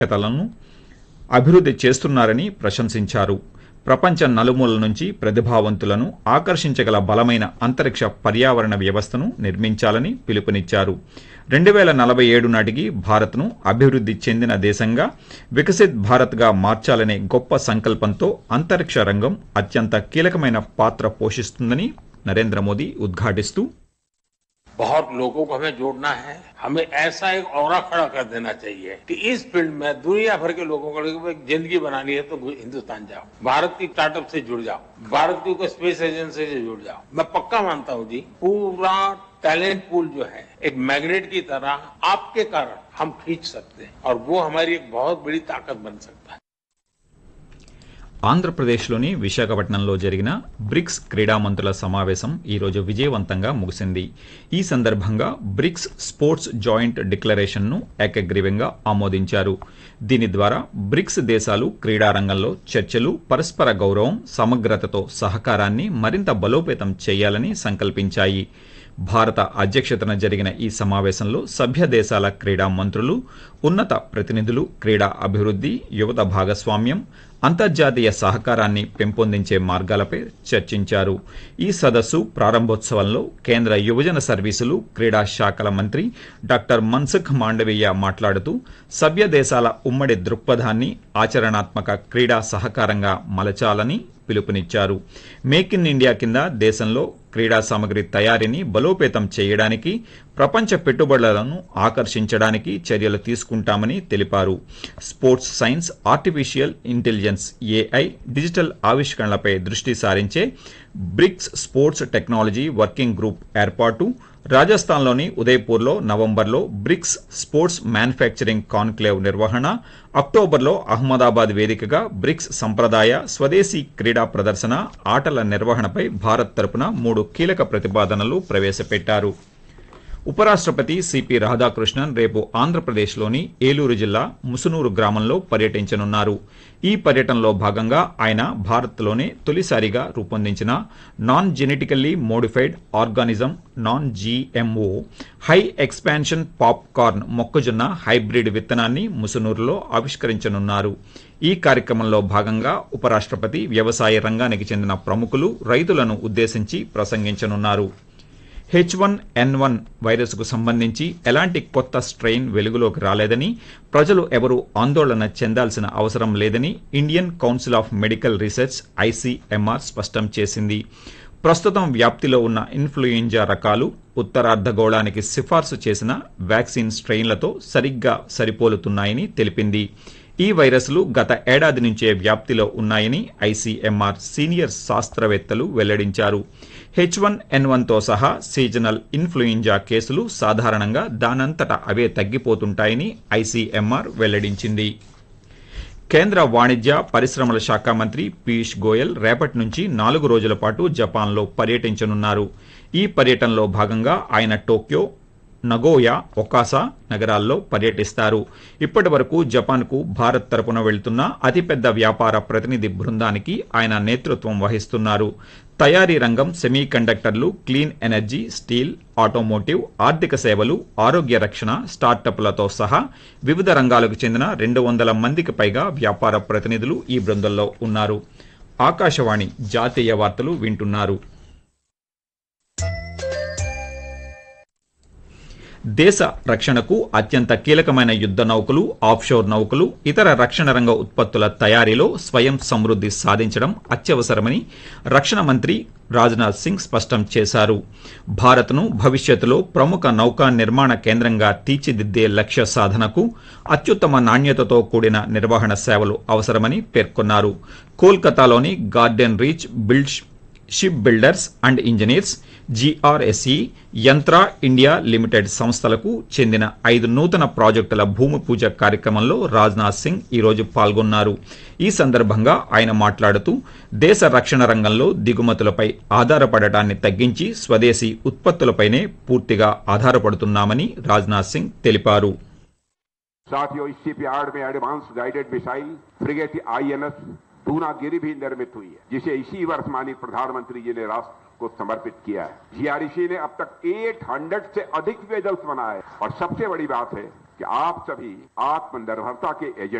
లను అభివృద్ధి చేస్తున్నారని ప్రశంసించారు. ప్రపంచ నలుమూలల నుంచి ప్రతిభావంతులను ఆకర్షించగల బలమైన అంతరిక్ష పర్యావరణ వ్యవస్థను నిర్మించాలని పిలుపునిచ్చారు. 2047 నాటికి భారత్ను అభివృద్ధి చెందిన దేశంగా, వికసిత్ భారత్గా మార్చాలనే గొప్ప సంకల్పంతో అంతరిక్ష రంగం అత్యంత కీలకమైన పాత్ర పోషిస్తుందని నరేంద్ర మోదీ ఉద్ఘాటిస్తూ, बहुत लोगों को हमें जोड़ना है। हमें ऐसा एक औरा खड़ा कर देना चाहिए कि इस फील्ड में दुनिया भर के लोगों को एक जिंदगी बनानी है तो हिंदुस्तान जाओ, भारत की स्टार्टअप से जुड़ जाओ, भारत की कोई स्पेस एजेंसी से जुड़ जाओ। मैं पक्का मानता हूँ जी, पूरा टैलेंट पूल जो है एक मैग्नेट की तरह आपके कारण हम खींच सकते हैं और वो हमारी एक बहुत बड़ी ताकत बन सकता है। ఆంధ్రప్రదేశ్లోని విశాఖపట్నంలో జరిగిన బ్రిక్స్ క్రీడా మంత్రుల సమావేశం ఈరోజు విజయవంతంగా ముగిసింది. ఈ సందర్భంగా బ్రిక్స్ స్పోర్ట్స్ జాయింట్ డిక్లరేషన్ను ఏకగ్రీవంగా ఆమోదించారు. దీని ద్వారా బ్రిక్స్ దేశాలు క్రీడా రంగంలో చర్చలు, పరస్పర గౌరవం, సమగ్రతతో సహకారాన్ని మరింత బలోపేతం చేయాలని సంకల్పించాయి. భారత అధ్యక్షతన జరిగిన ఈ సమావేశంలో సభ్య దేశాల క్రీడా మంత్రులు, ఉన్నత ప్రతినిధులు క్రీడా అభివృద్ధి, యువత భాగస్వామ్యం, అంతర్జాతీయ సహకారాన్ని పెంపొందించే మార్గాలపై చర్చించారు. ఈ సదస్సు ప్రారంభోత్సవంలో కేంద్ర యువజన సర్వీసులు, క్రీడా శాఖల మంత్రి డాక్టర్ మన్సుఖ్ మాండవీయ మాట్లాడుతూ, సభ్య దేశాల ఉమ్మడి దృక్పథాన్ని ఆచరణాత్మక క్రీడా సహకారంగా మలచాలని పిలుపునిచ్చారు. మేక్ ఇన్ ఇండియా కింద దేశంలో క్రీడా సామగ్రి తయారీని బలోపేతం చేయడానికి, ప్రపంచ పెట్టుబడులను ఆకర్షించడానికి చర్యలు తీసుకుంటామని తెలిపారు. Sports science, artificial intelligence AI, digital ఆవిష్కరణలపై దృష్టి సారించే bricks sports technology working group ఏర్పాటు, రాజస్థాన్లోని ఉదయ్పూర్లో నవంబర్లో బ్రిక్స్ స్పోర్ట్స్ మ్యానుఫ్యాక్చరింగ్ కాన్క్లేవ్ నిర్వహణ, అక్టోబర్లో అహ్మదాబాద్ వేదికగా బ్రిక్స్ సంప్రదాయ స్వదేశీ క్రీడా ప్రదర్శన, ఆటల నిర్వహణపై భారత్ తరపున 3 కీలక ప్రతిపాదనలు ప్రవేశపెట్టారు. ఉపరాష్ట్రపతి సిపి రాధాకృష్ణన్ రేపు ఆంధ్రప్రదేశ్లోని ఏలూరు జిల్లా ముసునూరు గ్రామంలో పర్యటించనున్నారు. ఈ పర్యటనలో భాగంగా ఆయన భారత్లోనే తొలిసారిగా రూపొందించిన non genetically modified organism non-GMO high expansion popcorn మొక్కజొన్న హైబ్రిడ్ విత్తనాన్ని ముసునూరులో ఆవిష్కరించనున్నారు. ఈ కార్యక్రమంలో భాగంగా ఉపరాష్ట్రపతి వ్యవసాయ రంగానికి చెందిన ప్రముఖులు, రైతులను ఉద్దేశించి ప్రసంగించనున్నారు. H1N1 వైరస్కు సంబంధించి ఎలాంటి కొత్త స్ట్రెయిన్ వెలుగులోకి రాలేదని, ప్రజలు ఎవరూ ఆందోళన చెందాల్సిన అవసరం లేదని Indian council of medical research ICMR స్పష్టం చేసింది. ప్రస్తుతం వ్యాప్తిలో ఉన్న ఇన్ఫ్లుయెంజా రకాలు ఉత్తరార్ధగోళానికి సిఫార్సు చేసిన వ్యాక్సిన్ స్ట్రెయిన్లతో సరిగ్గా సరిపోలుతున్నాయని తెలిపింది. ఈ వైరస్లు గత ఏడాది నుంచే వ్యాప్తిలో ఉన్నాయని ICMR సీనియర్ శాస్త్రవేత్తలు వెల్లడించారు. H1N1తో సహా సీజనల్ ఇన్ఫ్లుయెంజా కేసులు సాధారణంగా దానంతట అవే తగ్గిపోతుంటాయని ICMR వెల్లడించింది. కేంద్ర వాణిజ్య, పరిశ్రమల శాఖ మంత్రి పీయూష్ గోయల్ రేపటి నుంచి 4 రోజుల పాటు జపాన్లో పర్యటించనున్నారు. ఈ పర్యటనలో భాగంగా ఆయన టోక్యో, నగోయా, ఒకాసా నగరాల్లో పర్యటిస్తారు. ఇప్పటి వరకు జపాన్కు భారత్ తరపున వెళ్తున్న అతిపెద్ద వ్యాపార ప్రతినిధి బృందానికి ఆయన నేతృత్వం వహిస్తున్నారు. తయారీ రంగం, సెమీ కండక్టర్లు, క్లీన్ ఎనర్జీ, స్టీల్, ఆటోమోటివ్, ఆర్థిక సేవలు, ఆరోగ్య రక్షణ, స్టార్టప్లతో సహా వివిధ రంగాలకు చెందిన 200 మందికి పైగా వ్యాపార ప్రతినిధులు ఈ బృందంలో ఉన్నారు. ఆకాశవాణి జాతీయ వార్తలు వింటున్నారు. దేశ రక్షణకు అత్యంత కీలకమైన యుద్ధ నౌకలు, ఆఫ్షోర్ నౌకలు, ఇతర రక్షణ రంగ ఉత్పత్తుల తయారీలో స్వయం సమృద్ధి సాధించడం అత్యవసరమని రక్షణ మంత్రి రాజ్నాథ్ సింగ్ స్పష్టం చేశారు. భారత్ను భవిష్యత్తులో ప్రముఖ నౌకా నిర్మాణ కేంద్రంగా తీర్చిదిద్దే లక్ష్య సాధనకు అత్యుత్తమ నాణ్యతతో కూడిన నిర్వహణ సేవలు అవసరమని పేర్కొన్నారు. కోల్కతాలోని garden reach ship builders and engineers GRSE, యంత్రా India limited సంస్థలకు చెందిన 5 నూతన ప్రాజెక్టుల భూమి పూజ కార్యక్రమంలో రాజ్నాథ్ సింగ్ ఈరోజు పాల్గొన్నారు. ఈ సందర్భంగా ఆయన మాట్లాడుతూ, దేశ రక్షణ రంగంలో దిగుమతులపై ఆధారపడటాన్ని తగ్గించి స్వదేశీ ఉత్పత్తులపైనే పూర్తిగా ఆధారపడుతున్నామని రాజ్నాథ్ సింగ్ తెలిపారు. साथियों, इस शिपयार्ड में advance guided missile frigate INS Dunagiri भी निर्मित हुई है, जिसे इसी वर्ष माननीय प्रधानमंत्री जी ने राष्ट्र को समर्पित किया है। GRSE ने अब तक 800 से अधिक वेजल्स बनाए और सबसे बड़ी बात है कि कि आप सभी आत्मनिर्भरता के एजेंट